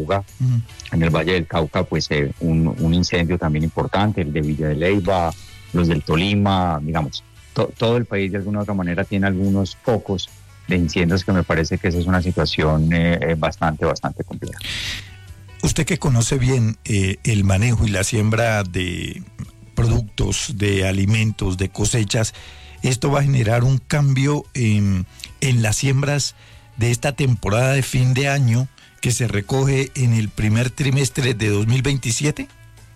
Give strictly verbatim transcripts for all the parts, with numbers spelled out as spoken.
Buga, uh-huh. en el Valle del Cauca, pues eh, un, un incendio también importante, el de Villa de Leyva, los del Tolima, digamos, to, todo el país de alguna u otra manera tiene algunos focos de incendios que me parece que esa es una situación eh, bastante, bastante compleja. Usted que conoce bien eh, el manejo y la siembra de productos, de alimentos, de cosechas, ¿esto va a generar un cambio en, en las siembras de esta temporada de fin de año que se recoge en el primer trimestre de dos mil veintisiete?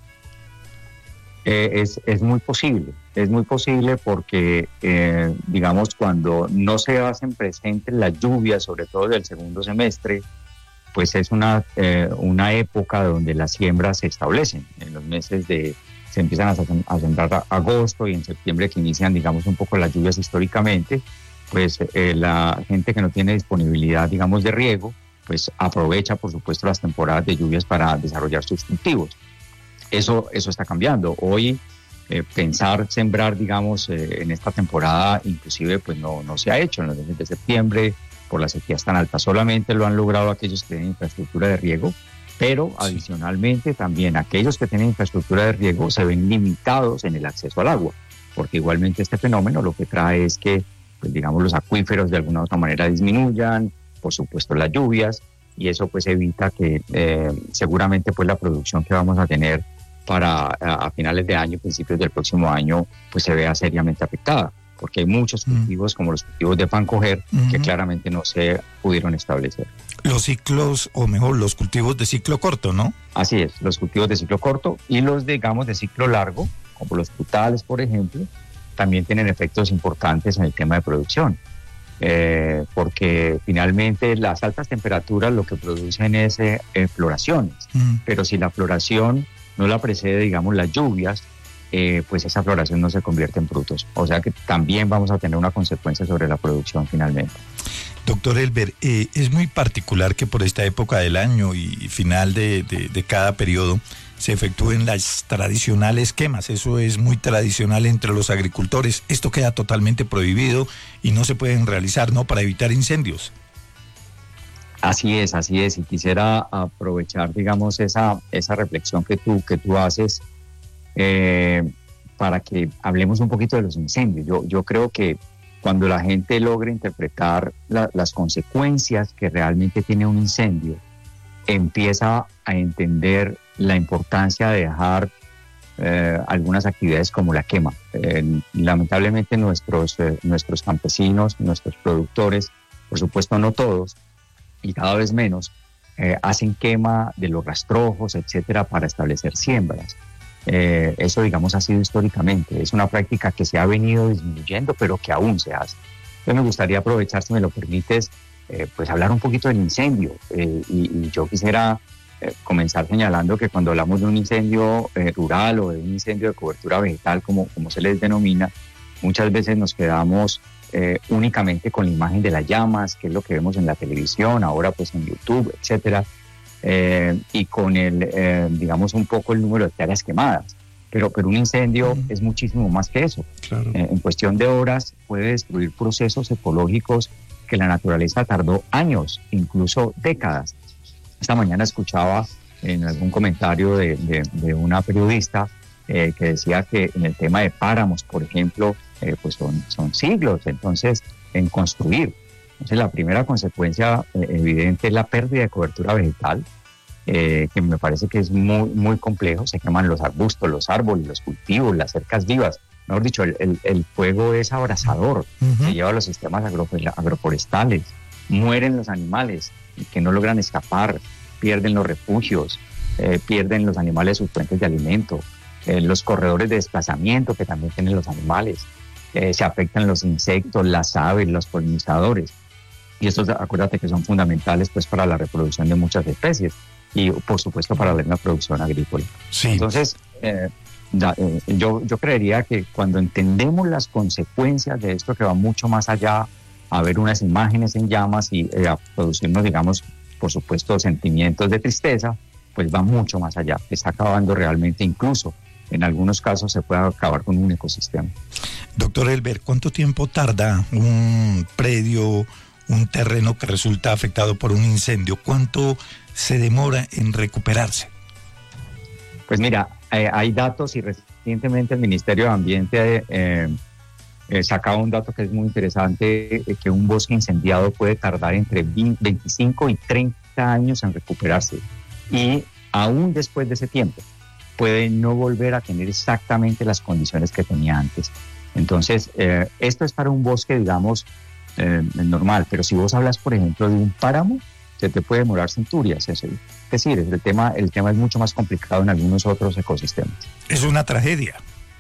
Eh, es, es muy posible, es muy posible porque, eh, digamos, cuando no se hacen presentes las lluvias, sobre todo del segundo semestre, pues es una, eh, una época donde las siembras se establecen. En los meses de, se empiezan a, a sembrar a agosto y en septiembre que inician, digamos, un poco las lluvias históricamente, pues eh, la gente que no tiene disponibilidad, digamos, de riego, pues aprovecha, por supuesto, las temporadas de lluvias para desarrollar sus cultivos. Eso, eso está cambiando. Hoy eh, pensar sembrar, digamos, eh, en esta temporada, inclusive, pues no, no se ha hecho en los meses de septiembre, por las sequías tan altas. Solamente lo han logrado aquellos que tienen infraestructura de riego, pero sí. Adicionalmente también aquellos que tienen infraestructura de riego se ven limitados en el acceso al agua, porque igualmente este fenómeno lo que trae es que, pues, digamos, los acuíferos de alguna u otra manera disminuyan, por supuesto las lluvias, y eso pues evita que eh, seguramente pues la producción que vamos a tener para a, a finales de año, principios del próximo año, pues se vea seriamente afectada, porque hay muchos cultivos, mm. como los cultivos de pan coger, mm-hmm. que claramente no se pudieron establecer. Los ciclos, o mejor, los cultivos de ciclo corto, ¿no? Así es, los cultivos de ciclo corto y los, digamos, de ciclo largo, como los frutales, por ejemplo, también tienen efectos importantes en el tema de producción, eh, porque finalmente las altas temperaturas lo que producen es eh, floraciones, mm. pero si la floración no la precede, digamos, las lluvias, Eh, pues esa floración no se convierte en frutos. O sea que también vamos a tener una consecuencia sobre la producción finalmente. Doctor Elber, eh, es muy particular que por esta época del año y final de, de, de cada periodo se efectúen las tradicionales quemas. Eso es muy tradicional entre los agricultores. Esto queda totalmente prohibido y no se pueden realizar, ¿no?, para evitar incendios. Así es, así es. Y quisiera aprovechar, digamos, esa, esa reflexión que tú, que tú haces Eh, para que hablemos un poquito de los incendios. Yo, yo creo que cuando la gente logra interpretar la, las consecuencias que realmente tiene un incendio, empieza a entender la importancia de dejar eh, algunas actividades como la quema. Eh, lamentablemente nuestros, eh, nuestros campesinos, nuestros productores, por supuesto no todos, y cada vez menos, eh, hacen quema de los rastrojos, etcétera, para establecer siembras. Eh, eso, digamos, ha sido históricamente, es una práctica que se ha venido disminuyendo, pero que aún se hace. Entonces me gustaría aprovechar, si me lo permites, eh, pues hablar un poquito del incendio, eh, y, y yo quisiera eh, comenzar señalando que cuando hablamos de un incendio eh, rural o de un incendio de cobertura vegetal, como, como se les denomina, muchas veces nos quedamos eh, únicamente con la imagen de las llamas, que es lo que vemos en la televisión, ahora pues en YouTube, etcétera, Eh, y con el, eh, digamos, un poco el número de hectáreas quemadas. Pero, pero un incendio mm. es muchísimo más que eso. Claro. Eh, en cuestión de horas puede destruir procesos ecológicos que la naturaleza tardó años, incluso décadas. Esta mañana escuchaba en algún comentario de, de, de una periodista eh, que decía que en el tema de páramos, por ejemplo, eh, pues son, son siglos, entonces, en construir. Entonces, la primera consecuencia eh, evidente es la pérdida de cobertura vegetal, eh, que me parece que es muy, muy complejo. Se queman los arbustos, los árboles, los cultivos, las cercas vivas. Mejor dicho, el, el, el fuego es abrasador, uh-huh. se lleva a los sistemas agro, agroforestales, mueren los animales que no logran escapar, pierden los refugios, eh, pierden los animales sus fuentes de alimento, eh, los corredores de desplazamiento que también tienen los animales, eh, se afectan los insectos, las aves, los polinizadores. Y estos, acuérdate que son fundamentales pues para la reproducción de muchas especies y por supuesto para la producción agrícola. Sí. Entonces, eh, da, eh, yo, yo creería que cuando entendemos las consecuencias de esto, que va mucho más allá a ver unas imágenes en llamas y eh, a producirnos, digamos, por supuesto, sentimientos de tristeza, pues va mucho más allá. Está acabando realmente, incluso en algunos casos se puede acabar con un ecosistema. Doctor Elber, ¿cuánto tiempo tarda un predio, un terreno que resulta afectado por un incendio? ¿Cuánto se demora en recuperarse? Pues mira, eh, hay datos y recientemente el Ministerio de Ambiente eh, eh, sacaba un dato que es muy interesante, eh, que un bosque incendiado puede tardar entre veinticinco y treinta años en recuperarse. Y aún después de ese tiempo, puede no volver a tener exactamente las condiciones que tenía antes. Entonces, eh, esto es para un bosque, digamos, eh, normal, pero si vos hablas, por ejemplo, de un páramo, se te puede demorar centurias. Es decir, el tema, el tema es mucho más complicado en algunos otros ecosistemas. Es una tragedia.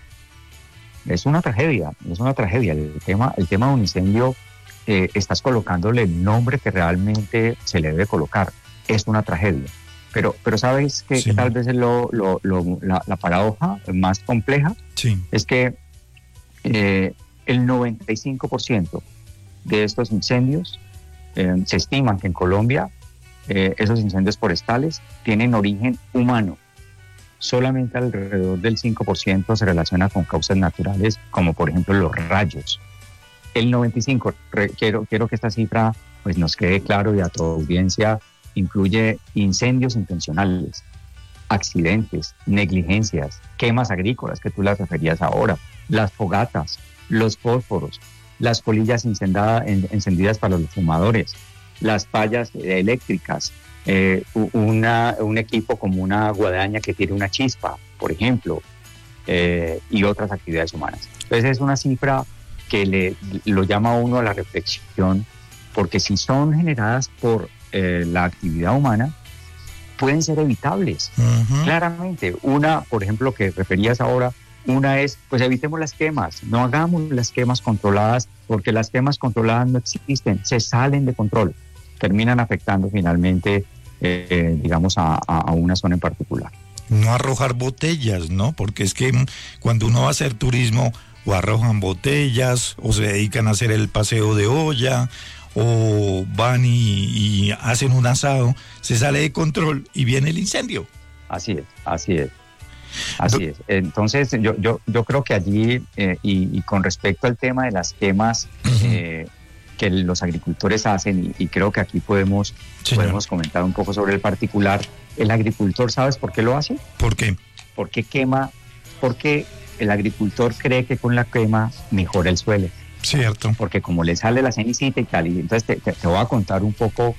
Es una tragedia, es una tragedia. El tema, el tema de un incendio, eh, estás colocándole el nombre que realmente se le debe colocar. Es una tragedia. Pero, pero sabes que, sí. que tal vez lo, lo, lo, la, la paradoja más compleja sí. es que eh, el noventa y cinco por ciento de estos incendios, eh, se estiman que en Colombia eh, esos incendios forestales tienen origen humano. Solamente alrededor del cinco por ciento se relaciona con causas naturales, como por ejemplo los rayos. El noventa y cinco por ciento, quiero, quiero que esta cifra pues, nos quede claro y a tu audiencia, incluye incendios intencionales, accidentes, negligencias, quemas agrícolas, que tú las referías ahora, las fogatas, los fósforos, las colillas encendidas para los fumadores, las fallas eléctricas, eh, una, un equipo como una guadaña que tiene una chispa, por ejemplo, eh, y otras actividades humanas. Entonces es una cifra que le, lo llama a uno a la reflexión, porque si son generadas por eh, la actividad humana, pueden ser evitables. Uh-huh. Claramente, una, por ejemplo, que referías ahora, una es, pues evitemos las quemas, no hagamos las quemas controladas, porque las quemas controladas no existen, se salen de control, terminan afectando finalmente, eh, digamos, a, a, a una zona en particular. No arrojar botellas, ¿no? Porque es que cuando uno va a hacer turismo, o arrojan botellas, o se dedican a hacer el paseo de olla, o van y, y hacen un asado, se sale de control y viene el incendio. Así es, así es. Así es. Entonces, yo, yo, yo creo que allí, eh, y, y con respecto al tema de las quemas eh, que los agricultores hacen, y, y creo que aquí podemos, podemos comentar un poco sobre el particular, el agricultor, ¿sabes por qué lo hace? ¿Por qué? Porque quema, porque el agricultor cree que con la quema mejora el suelo. Cierto. Porque como le sale la cenicita y tal, y entonces te, te, te voy a contar un poco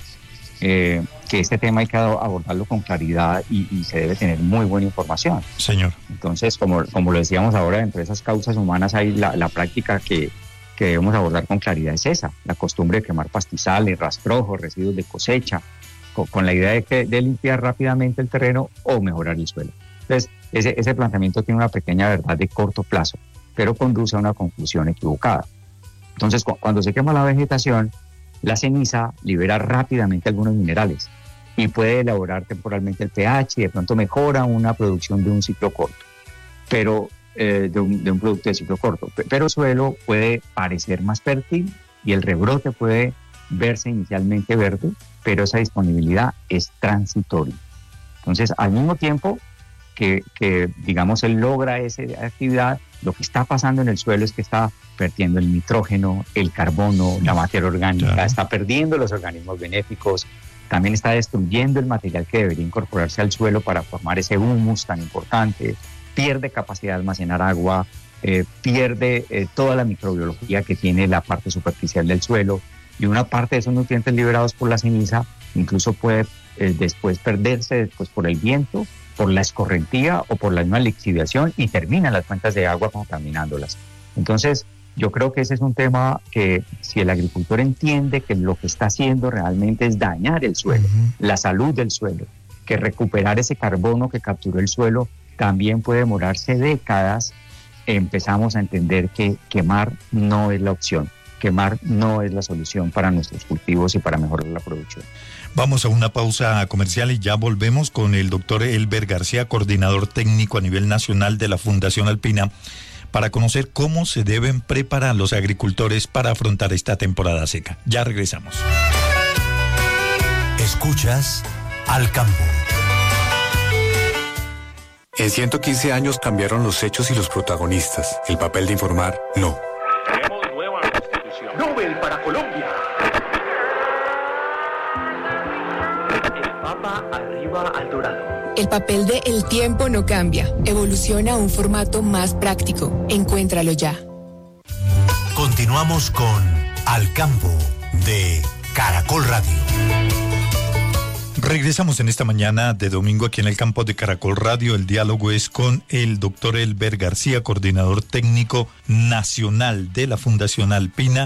eh, que este tema hay que abordarlo con claridad y, y se debe tener muy buena información. Señor. Entonces, como, como lo decíamos ahora, entre esas causas humanas hay la, la práctica que, que debemos abordar con claridad es esa, la costumbre de quemar pastizales, rastrojos, residuos de cosecha, con, con la idea de, que, de limpiar rápidamente el terreno o mejorar el suelo. Entonces, ese, ese planteamiento tiene una pequeña verdad de corto plazo, pero conduce a una conclusión equivocada. Entonces, cu- cuando se quema la vegetación, la ceniza libera rápidamente algunos minerales y puede elaborar temporalmente el pH y de pronto mejora una producción de un ciclo corto, pero eh, de, un, de un producto de ciclo corto. Pero el suelo puede parecer más fértil y el rebrote puede verse inicialmente verde, pero esa disponibilidad es transitoria. Entonces, al mismo tiempo que, que digamos, él logra esa actividad, lo que está pasando en el suelo es que está perdiendo el nitrógeno, el carbono, la materia orgánica, claro. Está perdiendo los organismos benéficos, también está destruyendo el material que debería incorporarse al suelo para formar ese humus tan importante, pierde capacidad de almacenar agua, eh, pierde eh, toda la microbiología que tiene la parte superficial del suelo, y una parte de esos nutrientes liberados por la ceniza incluso puede eh, después perderse después por el viento, por la escorrentía o por la misma lixiviación, y terminan las fuentes de agua contaminándolas. Entonces, yo creo que ese es un tema que si el agricultor entiende que lo que está haciendo realmente es dañar el suelo, uh-huh. la salud del suelo, que recuperar ese carbono que capturó el suelo también puede demorarse décadas, empezamos a entender que quemar no es la opción, quemar no es la solución para nuestros cultivos y para mejorar la producción. Vamos a una pausa comercial y ya volvemos con el doctor Elber García, coordinador técnico a nivel nacional de la Fundación Alpina, para conocer cómo se deben preparar los agricultores para afrontar esta temporada seca. Ya regresamos. Escuchas Al Campo. En ciento quince años cambiaron los hechos y los protagonistas. El papel de informar, no. Tenemos nueva constitución. Nobel para Colombia. El Papa arriba al dorado. El papel de El Tiempo no cambia, evoluciona a un formato más práctico. Encuéntralo ya. Continuamos con Al Campo de Caracol Radio. Regresamos en esta mañana de domingo aquí en el campo de Caracol Radio. El diálogo es con el doctor Elber García, coordinador técnico nacional de la Fundación Alpina,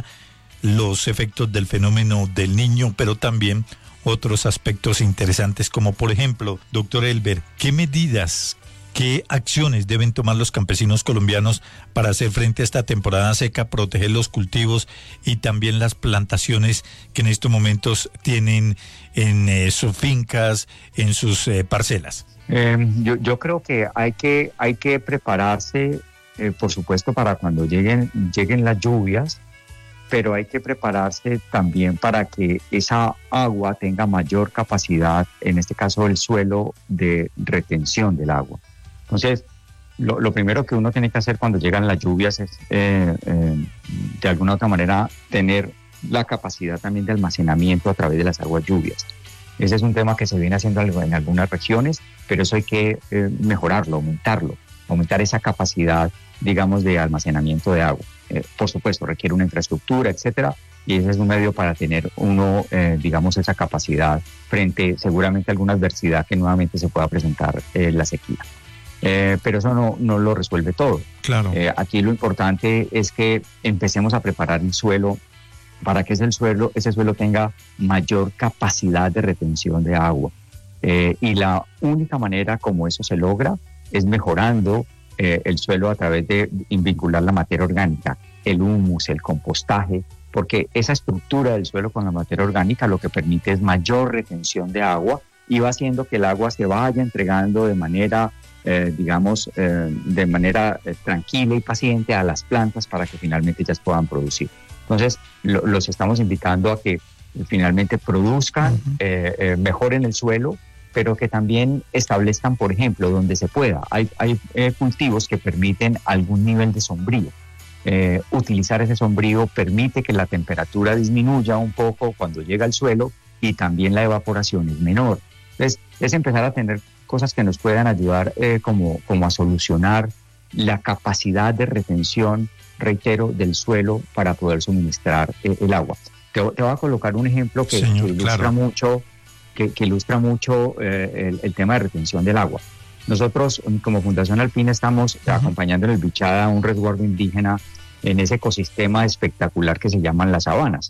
los efectos del fenómeno del Niño, pero también otros aspectos interesantes como, por ejemplo, doctor Elber, ¿qué medidas, qué acciones deben tomar los campesinos colombianos para hacer frente a esta temporada seca, proteger los cultivos y también las plantaciones que en estos momentos tienen en eh, sus fincas, en sus eh, parcelas? Eh, yo, yo creo que hay que, hay que prepararse, eh, por supuesto, para cuando lleguen, lleguen las lluvias, pero hay que prepararse también para que esa agua tenga mayor capacidad, en este caso el suelo, de retención del agua. Entonces, lo, lo primero que uno tiene que hacer cuando llegan las lluvias es, eh, eh, de alguna u otra manera, tener la capacidad también de almacenamiento a través de las aguas lluvias. Ese es un tema que se viene haciendo en algunas regiones, pero eso hay que eh, mejorarlo, aumentarlo, aumentar esa capacidad, digamos, de almacenamiento de agua. Eh, por supuesto, requiere una infraestructura, etcétera, y ese es un medio para tener uno, eh, digamos, esa capacidad frente seguramente a alguna adversidad que nuevamente se pueda presentar eh, la sequía. Eh, pero eso no, no lo resuelve todo. Claro. Eh, aquí lo importante es que empecemos a preparar el suelo para que ese suelo, ese suelo tenga mayor capacidad de retención de agua. Eh, y la única manera como eso se logra es mejorando eh, el suelo a través de vincular la materia orgánica, el humus, el compostaje, porque esa estructura del suelo con la materia orgánica lo que permite es mayor retención de agua y va haciendo que el agua se vaya entregando de manera Eh, digamos, eh, de manera eh, tranquila y paciente a las plantas para que finalmente ellas puedan producir. Entonces, lo, los estamos invitando a que eh, finalmente produzcan, uh-huh. eh, eh, mejoren el suelo, pero que también establezcan, por ejemplo, donde se pueda. Hay, hay eh, cultivos que permiten algún nivel de sombrío. Eh, utilizar ese sombrío permite que la temperatura disminuya un poco cuando llega al suelo y también la evaporación es menor. Entonces, es empezar a tener cosas que nos puedan ayudar eh, como, como a solucionar la capacidad de retención, reitero, del suelo para poder suministrar eh, el agua. Te, te voy a colocar un ejemplo que, Señor, que ilustra claro. mucho, que, que ilustra mucho eh, el, el tema de retención del agua. Nosotros, como Fundación Alpina, estamos uh-huh. acompañando en el Bichada a un resguardo indígena en ese ecosistema espectacular que se llaman las sabanas.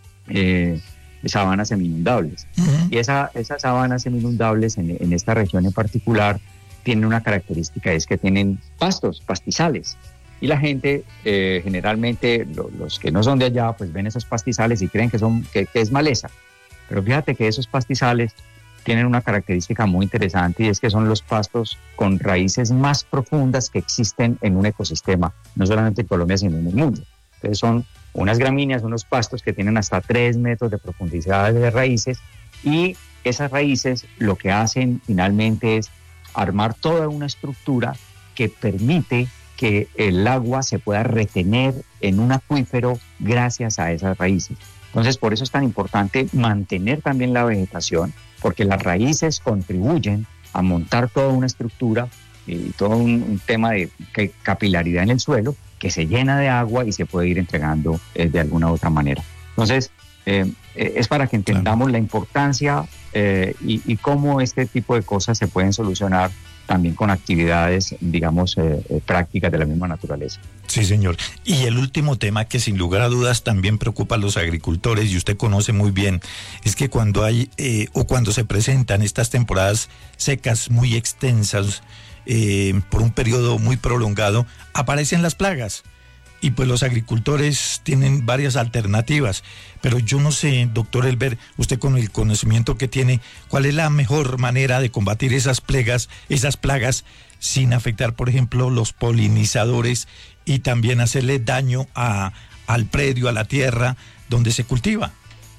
Eh, sabanas seminundables. Uh-huh. Y esa, esas sabanas seminundables en, en esta región en particular tienen una característica, es que tienen pastos, pastizales. Y la gente, eh, generalmente, lo, los que no son de allá, pues ven esos pastizales y creen que, son, que, que es maleza. Pero fíjate que esos pastizales tienen una característica muy interesante y es que son los pastos con raíces más profundas que existen en un ecosistema, no solamente en Colombia, sino en el mundo. Entonces son unas gramíneas, unos pastos que tienen hasta tres metros de profundidad de raíces y esas raíces lo que hacen finalmente es armar toda una estructura que permite que el agua se pueda retener en un acuífero gracias a esas raíces. Entonces, por eso es tan importante mantener también la vegetación, porque las raíces contribuyen a montar toda una estructura y todo un, un tema de capilaridad en el suelo que se llena de agua y se puede ir entregando eh, de alguna u otra manera. Entonces, eh, eh, es para que entendamos claro. la importancia eh, y, y cómo este tipo de cosas se pueden solucionar también con actividades, digamos, eh, eh, prácticas de la misma naturaleza. Sí, señor. Y el último tema que sin lugar a dudas también preocupa a los agricultores, y usted conoce muy bien, es que cuando hay eh, o cuando se presentan estas temporadas secas muy extensas, eh, por un periodo muy prolongado, aparecen las plagas. Y pues los agricultores tienen varias alternativas, pero yo no sé, doctor Elber, usted con el conocimiento que tiene, ¿cuál es la mejor manera de combatir esas plagas, esas plagas sin afectar, por ejemplo, los polinizadores y también hacerle daño a, al predio, a la tierra donde se cultiva?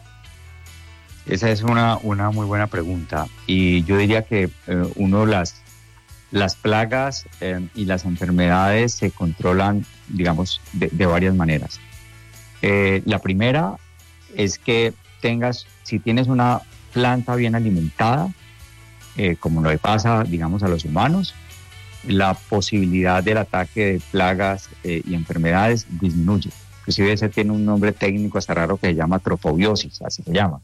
Esa es una, una muy buena pregunta y yo diría que eh, uno las Las plagas eh, y las enfermedades se controlan, digamos, de, de varias maneras. Eh, la primera es que tengas, si tienes una planta bien alimentada, eh, como no le pasa, digamos, a los humanos, la posibilidad del ataque de plagas eh, y enfermedades disminuye. Inclusive ese tiene un nombre técnico hasta raro que se llama tropobiosis, así se llama.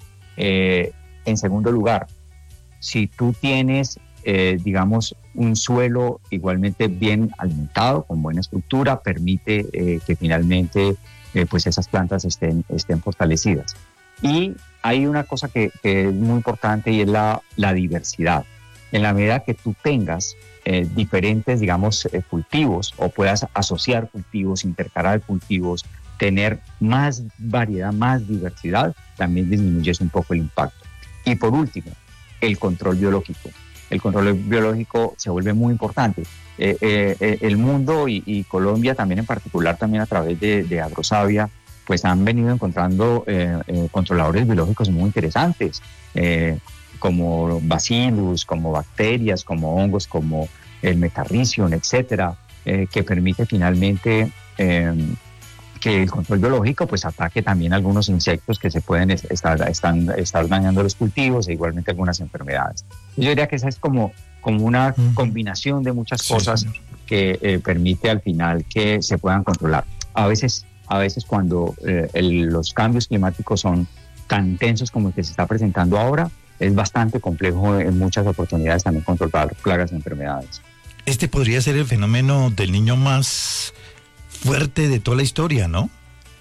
Eh, en segundo lugar, si tú tienes, eh, digamos, un suelo igualmente bien alimentado, con buena estructura, permite eh, que finalmente eh, pues esas plantas estén, estén fortalecidas. Y hay una cosa que, que es muy importante y es la, la diversidad. En la medida que tú tengas eh, diferentes, digamos, eh, cultivos o puedas asociar cultivos, intercalar cultivos, tener más variedad, más diversidad, también disminuyes un poco el impacto. Y por último, el control biológico. El control biológico se vuelve muy importante. Eh, eh, el mundo y, y Colombia también en particular, también a través de, de Agrosavia, pues han venido encontrando eh, eh, controladores biológicos muy interesantes, eh, como bacillus, como bacterias, como hongos, como el metarricium, etcétera, eh, que permite finalmente eh, que el control biológico pues ataque también algunos insectos que se pueden estar, están, estar dañando los cultivos e igualmente algunas enfermedades. Yo diría que esa es como, como una uh-huh. combinación de muchas sí, cosas señor. que eh, permite al final que se puedan controlar. A veces, a veces cuando eh, el, los cambios climáticos son tan intensos como el que se está presentando ahora, es bastante complejo en muchas oportunidades también controlar plagas y enfermedades. Este podría ser el fenómeno del niño más fuerte de toda la historia, ¿no?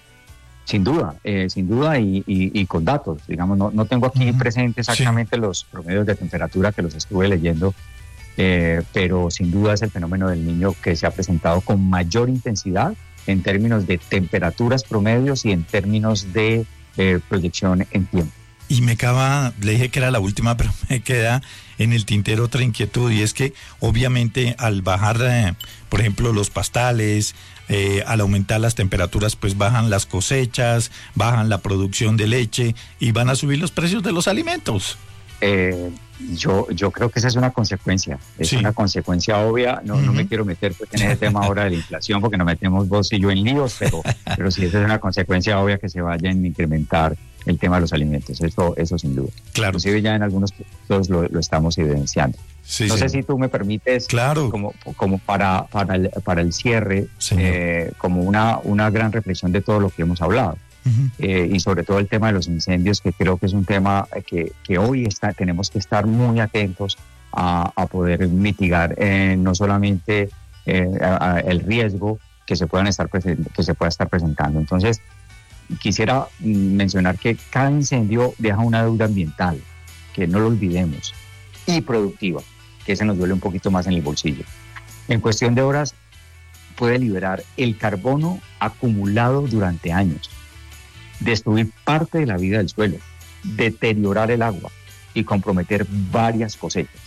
Sin duda, eh, sin duda y, y, y con datos. Digamos, no, no tengo aquí uh-huh. presente exactamente sí. los promedios de temperatura que los estuve leyendo, eh, pero sin duda es el fenómeno del niño que se ha presentado con mayor intensidad en términos de temperaturas promedios y en términos de eh, proyección en tiempo. Y me acaba, le dije que era la última, pero me queda en el tintero otra inquietud, y es que obviamente al bajar, eh, por ejemplo, los pastales, eh, al aumentar las temperaturas, pues bajan las cosechas, bajan la producción de leche y van a subir los precios de los alimentos. Eh, yo, yo creo que esa es una consecuencia, es sí. una consecuencia obvia. No, uh-huh. no me quiero meter pues, en ese tema ahora de la inflación porque nos metemos vos y yo en líos, pero, pero sí, esa es una consecuencia obvia que se vayan a incrementar el tema de los alimentos, eso, eso sin duda. Claro. Inclusive ya en algunos puntos lo, lo estamos evidenciando. Sí, no sí. sé si tú me permites, claro. como, como para, para, el, para el cierre, eh, como una, una gran reflexión de todo lo que hemos hablado. Uh-huh. Eh, y sobre todo el tema de los incendios, que creo que es un tema que, que hoy está, tenemos que estar muy atentos a, a poder mitigar eh, no solamente eh, a, a el riesgo que se, puedan estar present- que se pueda estar presentando. Entonces, quisiera mencionar que cada incendio deja una deuda ambiental, que no lo olvidemos, y productiva, que se nos duele un poquito más en el bolsillo. En cuestión de horas, puede liberar el carbono acumulado durante años, destruir parte de la vida del suelo, deteriorar el agua y comprometer varias cosechas.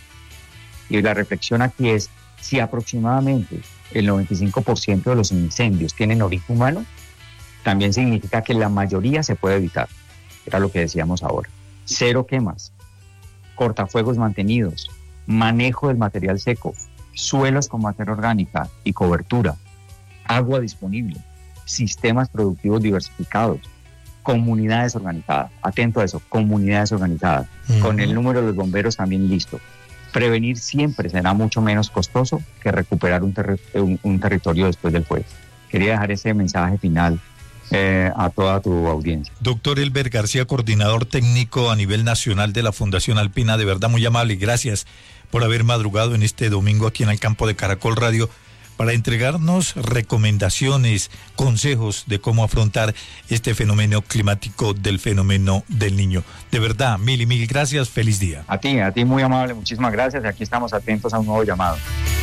Y la reflexión aquí es, si aproximadamente el noventa y cinco por ciento de los incendios tienen origen humano, también significa que la mayoría se puede evitar. Era lo que decíamos ahora. Cero quemas, cortafuegos mantenidos, manejo del material seco, suelos con materia orgánica y cobertura, agua disponible, sistemas productivos diversificados, comunidades organizadas. Atento a eso, comunidades organizadas, uh-huh. con el número de los bomberos también listo. Prevenir siempre será mucho menos costoso que recuperar un, ter- un, un territorio después del fuego. Quería dejar ese mensaje final Eh, a toda tu audiencia. Doctor Elber García, coordinador técnico a nivel nacional de la Fundación Alpina, de verdad muy amable y gracias por haber madrugado en este domingo aquí en el campo de Caracol Radio para entregarnos recomendaciones, consejos de cómo afrontar este fenómeno climático del fenómeno del niño. De verdad, mil y mil gracias, feliz día. A ti, a ti muy amable, muchísimas gracias y aquí estamos atentos a un nuevo llamado.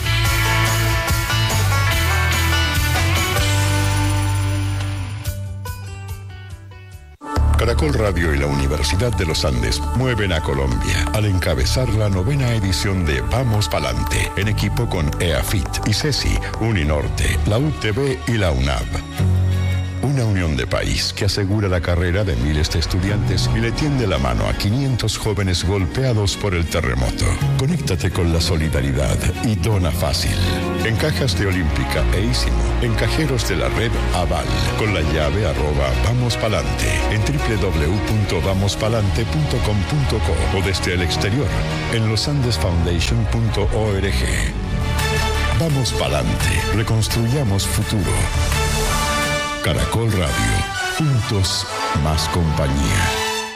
Caracol Radio y la Universidad de los Andes mueven a Colombia al encabezar la novena edición de Vamos Pa'lante, en equipo con EAFIT, ICESI, Uninorte, la U T B y la UNAV. una unión de país que asegura la carrera de miles de estudiantes y le tiende la mano a quinientos jóvenes golpeados por el terremoto. Conéctate con la solidaridad y dona fácil. En cajas de Olímpica e Ísimo, en cajeros de la red Aval, con la llave arroba Vamos Palante, en doble u doble u doble u punto vamos palante punto com punto co o desde el exterior, en losandesfoundation punto org. Vamos Palante, reconstruyamos futuro. Caracol Radio, juntos más compañía.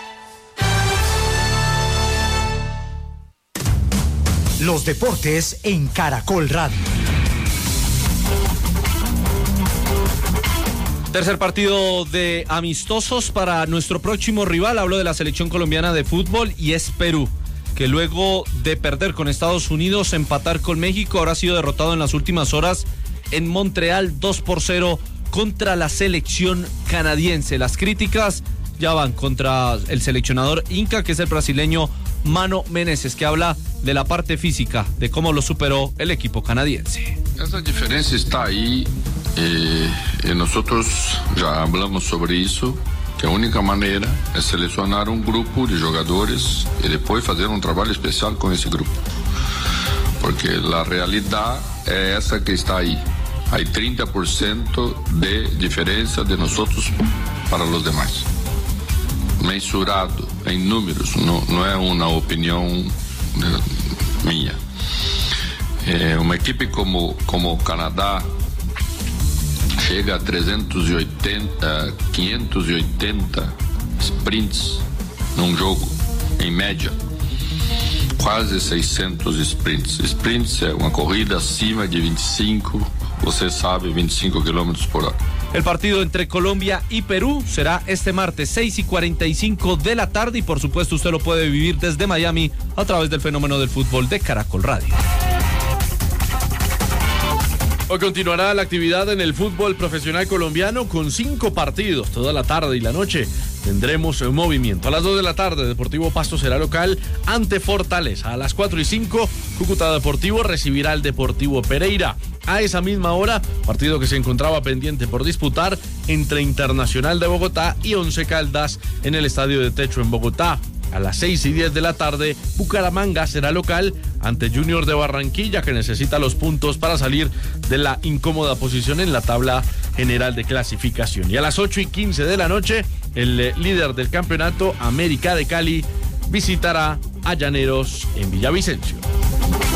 Los deportes en Caracol Radio. Tercer partido de amistosos para nuestro próximo rival. Hablo de la selección colombiana de fútbol y es Perú, que luego de perder con Estados Unidos, empatar con México, ahora ha sido derrotado en las últimas horas en Montreal dos por cero contra la selección canadiense. Las críticas ya van contra el seleccionador Inca, que es el brasileño Mano Menezes, que habla de la parte física, de cómo lo superó el equipo canadiense. Esa diferencia está ahí, eh, y nosotros ya hablamos sobre eso, que a única maneira é selecionar um grupo de jogadores e depois fazer um trabalho especial com esse grupo, porque a realidade é essa que está aí. Há trinta por ciento de diferença de nós para os demais. Mensurado em números, não, não é uma opinião minha. É uma equipe como como o Canadá chega a trezentos e oitenta, quinhentos e oitenta sprints num jogo, em média. Quase seiscentos sprints. Sprints é uma corrida acima de vinte e cinco, você sabe, vinte e cinco kilómetros por hora. El partido entre Colombia y Perú será este martes seis y cuarenta y cinco de la tarde y por supuesto usted lo puede vivir desde Miami a través del fenómeno del fútbol de Caracol Radio. Hoy continuará la actividad en el fútbol profesional colombiano con cinco partidos toda la tarde y la noche. Tendremos un movimiento. A las dos de la tarde, Deportivo Pasto será local ante Fortaleza. A las cuatro y cinco, Cúcuta Deportivo recibirá al Deportivo Pereira. A esa misma hora, partido que se encontraba pendiente por disputar entre Internacional de Bogotá y Once Caldas en el Estadio de Techo en Bogotá. A las seis y diez de la tarde, Bucaramanga será local ante Junior de Barranquilla, que necesita los puntos para salir de la incómoda posición en la tabla general de clasificación. Y a las ocho y quince de la noche, el líder del campeonato, América de Cali, visitará a Llaneros en Villavicencio.